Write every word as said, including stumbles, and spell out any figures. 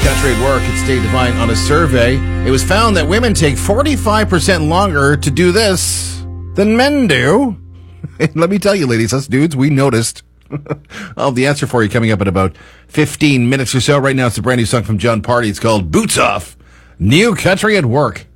Country at Work. It's Dave Devine on a survey. It was found that women take forty-five percent longer to do this than men do. And let me tell you, ladies, us dudes, we noticed. I'll have the answer for you coming up in about fifteen minutes or so. Right now, it's a brand new song from John Party. It's called Boots Off. New Country at Work.